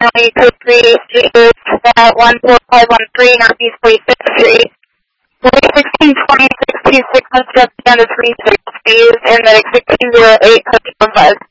County Code 3 is 14513 Northeast 45th Street. 1620-626 Just Beyond the 36 Phase and the 1608 Coach 45.